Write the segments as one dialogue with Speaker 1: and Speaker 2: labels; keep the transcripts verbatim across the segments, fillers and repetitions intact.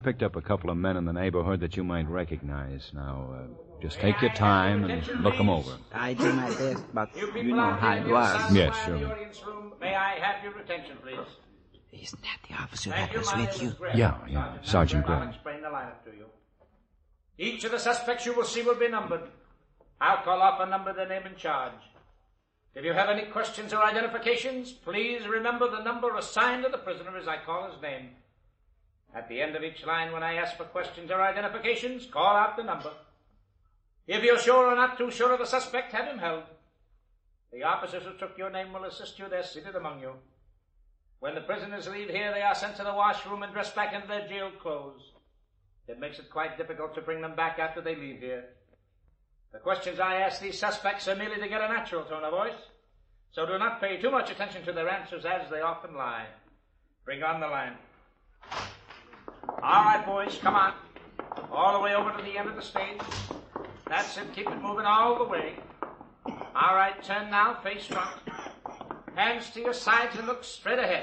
Speaker 1: picked up a couple of men in the neighborhood that you might recognize. Now, uh, just take your time and look them over.
Speaker 2: I do my best, but you know how it was.
Speaker 1: Yes, sure.
Speaker 3: May I have your attention, please?
Speaker 2: Isn't that the officer that was with you?
Speaker 1: Yeah, yeah, Sergeant Gray.
Speaker 3: I'll explain the lineup to you. Each of the suspects you will see will be numbered. I'll call off a number, their name, and charge. If you have any questions or identifications, please remember the number assigned to the prisoner as I call his name. At the end of each line, when I ask for questions or identifications, call out the number. If you're sure or not too sure of the suspect, have him held. The officers who took your name will assist you. They're seated among you. When the prisoners leave here, they are sent to the washroom and dressed back into their jail clothes. It makes it quite difficult to bring them back after they leave here. The questions I ask these suspects are merely to get a natural tone of voice, so do not pay too much attention to their answers as they often lie. Bring on the line. All right, boys, come on. All the way over to the end of the stage. That's it. Keep it moving all the way. All right, turn now, face front. Hands to your sides and look straight ahead.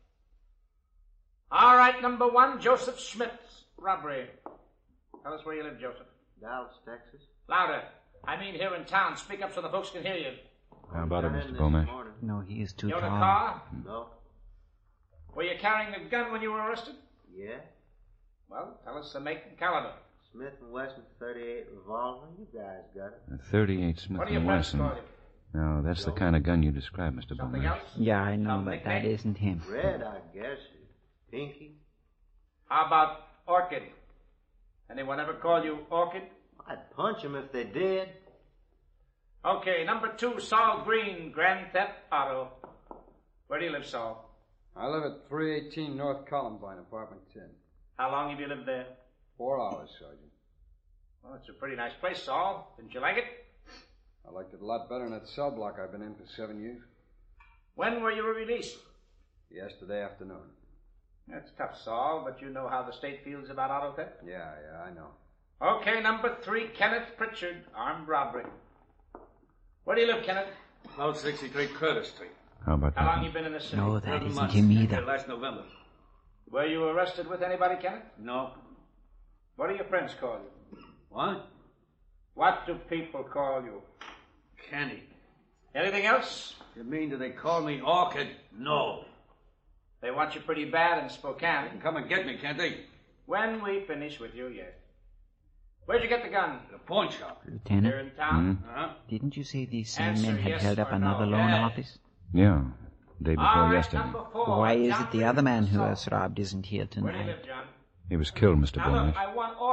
Speaker 3: All right, number one, Joseph Schmidt's robbery. Tell us where you live, Joseph.
Speaker 4: Dallas, Texas.
Speaker 3: Louder. I mean here in town. Speak up so the folks can hear you.
Speaker 1: How about it, Mister Beaumont?
Speaker 2: No, he is too
Speaker 3: You own
Speaker 2: tall.
Speaker 3: a car?
Speaker 4: No.
Speaker 3: Were you carrying a gun when you were arrested?
Speaker 4: Yeah.
Speaker 3: Well, tell us the make and caliber.
Speaker 4: Smith and Wesson thirty-eight revolver. You guys got it.
Speaker 1: A thirty-eight Smith
Speaker 3: What do
Speaker 1: and
Speaker 3: your friends
Speaker 1: Wesson.
Speaker 3: call you?
Speaker 1: No, that's the kind of gun you described, Mister
Speaker 3: Something
Speaker 1: Beaumont.
Speaker 3: else?
Speaker 2: Yeah, I know,
Speaker 3: Some
Speaker 2: but that
Speaker 3: nickname?
Speaker 2: isn't him.
Speaker 4: Red, I guess. Pinky.
Speaker 3: How about Orchid? Anyone ever call you Orchid?
Speaker 4: I'd punch them if they did.
Speaker 3: Okay, number two, Saul Green, Grand Theft Auto. Where do you live, Saul?
Speaker 5: I live at three eighteen North Columbine, apartment ten.
Speaker 3: How long have you lived there?
Speaker 5: Four hours, Sergeant.
Speaker 3: Well, it's a pretty nice place, Saul. Didn't you like it?
Speaker 5: I liked it a lot better than that cell block I've been in for seven years.
Speaker 3: When were you released?
Speaker 5: Yesterday afternoon.
Speaker 3: That's tough, Saul, but you know how the state feels about auto theft.
Speaker 5: Yeah, yeah, I know.
Speaker 3: Okay, number three, Kenneth Pritchard, armed robbery. Where do you live, Kenneth?
Speaker 6: Out sixty-three Curtis Street.
Speaker 1: How about
Speaker 3: How long
Speaker 1: that?
Speaker 3: you been in the city?
Speaker 2: No, that
Speaker 6: Seven
Speaker 2: isn't
Speaker 6: months.
Speaker 2: him
Speaker 6: Came
Speaker 2: either.
Speaker 6: here last November.
Speaker 3: Were you arrested with anybody, Kenneth?
Speaker 6: No.
Speaker 3: What do your friends call you?
Speaker 6: What?
Speaker 3: What do people call you?
Speaker 6: Kenny.
Speaker 3: Anything else?
Speaker 6: You mean, do they call me Orchid? No.
Speaker 3: They want you pretty bad in
Speaker 6: They can
Speaker 3: Spokane.
Speaker 6: come and get me, can't they?
Speaker 3: When we finish with you, yes. Where'd you get the gun?
Speaker 6: The pawn shop.
Speaker 3: Here
Speaker 2: Lieutenant,
Speaker 3: in town?
Speaker 1: Hmm?
Speaker 6: Uh-huh.
Speaker 2: didn't you say these same
Speaker 3: Answer
Speaker 2: men had
Speaker 3: yes
Speaker 2: held up
Speaker 3: or
Speaker 2: another
Speaker 3: no.
Speaker 2: loan
Speaker 3: Yes.
Speaker 2: office?
Speaker 1: Yeah, day before
Speaker 3: All right,
Speaker 1: yesterday.
Speaker 3: number four,
Speaker 2: Why is
Speaker 3: John
Speaker 2: it the other man who
Speaker 3: Richardson.
Speaker 2: was robbed isn't here
Speaker 3: Where do you
Speaker 2: tonight?
Speaker 3: live, John?
Speaker 1: He was killed, Mister
Speaker 3: Now, look,
Speaker 1: Beaumont.
Speaker 3: I want all